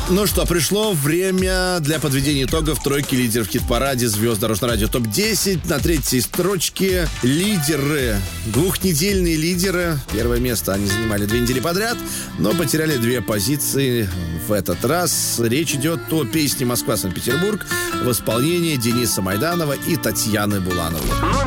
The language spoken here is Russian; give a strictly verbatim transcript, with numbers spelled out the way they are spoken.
Ну что, пришло время для подведения итогов тройки лидеров в хит-параде «Звезд Дорожного радио топ десять». На третьей строчке лидеры, двухнедельные лидеры. Первое место они занимали две недели подряд, но потеряли две позиции в этот раз. Речь идет о песне «Москва-Санкт-Петербург» в исполнении Дениса Майданова и Татьяны Булановой.